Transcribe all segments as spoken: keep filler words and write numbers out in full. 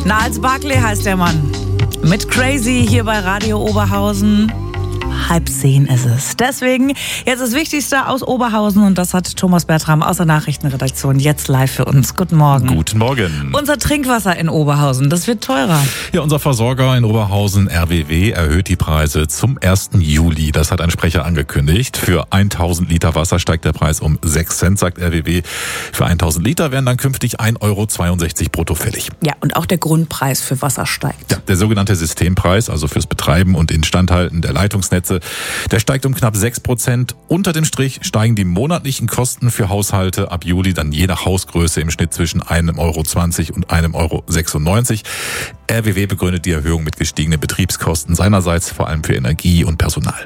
Niles Barkley heißt der Mann. Mit Crazy hier bei Radio Oberhausen. Halb zehn ist es. Deswegen jetzt das Wichtigste aus Oberhausen und das hat Thomas Bertram aus der Nachrichtenredaktion jetzt live für uns. Guten Morgen. Guten Morgen. Unser Trinkwasser in Oberhausen, das wird teurer. Ja, unser Versorger in Oberhausen, R W W, erhöht die Preise zum ersten Juli. Das hat ein Sprecher angekündigt. Für tausend Liter Wasser steigt der Preis um sechs Cent, sagt R W W. Für tausend Liter werden dann künftig ein Euro zweiundsechzig brutto fällig. Ja, und auch der Grundpreis für Wasser steigt. Ja, der sogenannte Systempreis, also fürs Betreiben und Instandhalten der Leitungsnetze, der steigt um knapp sechs Prozent. Unter dem Strich steigen die monatlichen Kosten für Haushalte ab Juli dann je nach Hausgröße im Schnitt zwischen einem Euro zwanzig und einem Euro sechsundneunzig. R W W begründet die Erhöhung mit gestiegenen Betriebskosten seinerseits, vor allem für Energie und Personal.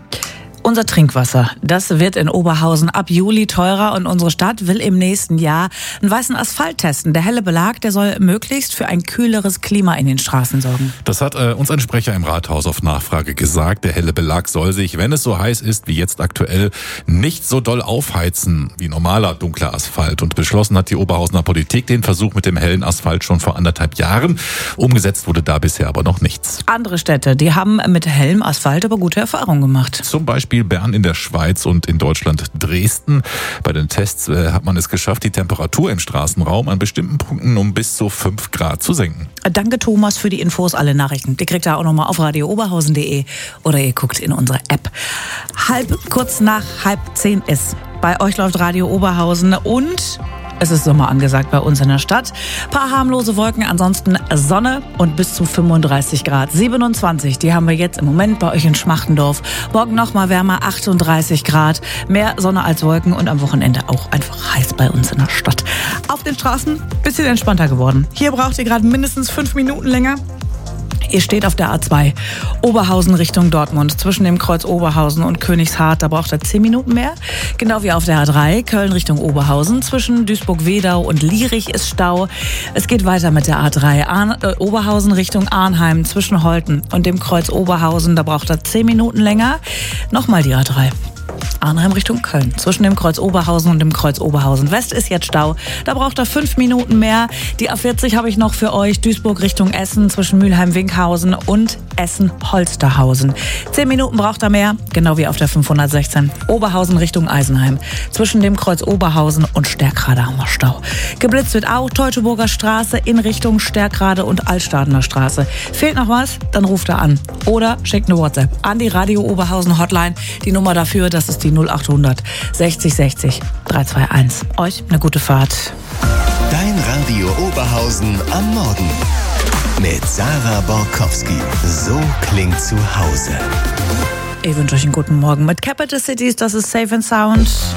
Unser Trinkwasser, das wird in Oberhausen ab Juli teurer und unsere Stadt will im nächsten Jahr einen weißen Asphalt testen. Der helle Belag, der soll möglichst für ein kühleres Klima in den Straßen sorgen. Das hat äh, uns ein Sprecher im Rathaus auf Nachfrage gesagt. Der helle Belag soll sich, wenn es so heiß ist wie jetzt aktuell, nicht so doll aufheizen wie normaler dunkler Asphalt. Und beschlossen hat die Oberhausener Politik den Versuch mit dem hellen Asphalt schon vor anderthalb Jahren. Umgesetzt wurde da bisher aber noch nichts. Andere Städte, die haben mit hellem Asphalt aber gute Erfahrungen gemacht. Zum Beispiel Bern in der Schweiz und in Deutschland Dresden. Bei den Tests äh, hat man es geschafft, die Temperatur im Straßenraum an bestimmten Punkten um bis zu fünf Grad zu senken. Danke Thomas für die Infos, alle Nachrichten. Die kriegt ihr auch nochmal auf radio oberhausen punkt de oder ihr guckt in unsere App. Halb kurz nach halb zehn ist. Bei euch läuft Radio Oberhausen und es ist Sommer angesagt bei uns in der Stadt. Paar harmlose Wolken, ansonsten Sonne und bis zu fünfunddreißig Grad. siebenundzwanzig, die haben wir jetzt im Moment bei euch in Schmachtendorf. Morgen noch mal wärmer, achtunddreißig Grad. Mehr Sonne als Wolken und am Wochenende auch einfach heiß bei uns in der Stadt. Auf den Straßen bisschen entspannter geworden. Hier braucht ihr gerade mindestens fünf Minuten länger. Ihr steht auf der A zwei, Oberhausen Richtung Dortmund, zwischen dem Kreuz Oberhausen und Königshardt, da braucht ihr zehn Minuten mehr. Genau wie auf der A drei, Köln Richtung Oberhausen, zwischen Duisburg-Wedau und Lierich ist Stau. Es geht weiter mit der A drei, Arn, äh, Oberhausen Richtung Arnheim, zwischen Holten und dem Kreuz Oberhausen, da braucht ihr zehn Minuten länger. Nochmal die A drei. Arnheim Richtung Köln. Zwischen dem Kreuz Oberhausen und dem Kreuz Oberhausen West ist jetzt Stau. Da braucht er fünf Minuten mehr. Die A vierzig habe ich noch für euch. Duisburg Richtung Essen zwischen Mülheim-Winkhausen und Essen-Holsterhausen. Zehn Minuten braucht er mehr, genau wie auf der fünfhundertsechzehn. Oberhausen Richtung Eisenheim. Zwischen dem Kreuz Oberhausen und Stärkrade haben wir Stau. Geblitzt wird auch Teutoburger Straße in Richtung Stärkrade und Altstadener Straße. Fehlt noch was? Dann ruft er an. Oder schickt eine WhatsApp an die Radio Oberhausen Hotline. Die Nummer dafür, das ist die null achthundert sechzig sechzig dreihunderteinundzwanzig. Euch eine gute Fahrt. Dein Radio Oberhausen am Morgen. Mit Sarah Borkowski. So klingt zu Hause. Ich wünsche euch einen guten Morgen mit Capital Cities. Das ist Safe and Sound.